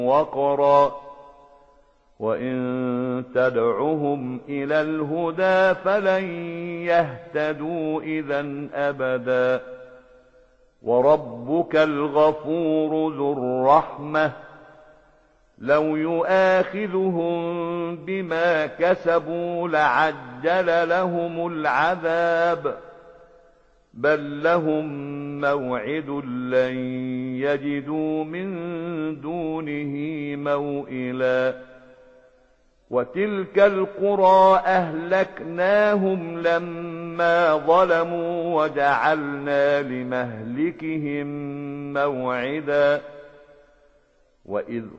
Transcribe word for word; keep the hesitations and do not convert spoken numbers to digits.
وقرا وإن تدعهم إلى الهدى فلن يهتدوا إذا أبدا وربك الغفور ذو الرحمة لو يؤاخذهم بما كسبوا لعجل لهم العذاب بل لهم موعد لن يجدوا من دونه موئلا وتلك القرى أهلكناهم لما ظلموا وجعلنا لمهلكهم موعدا وإذ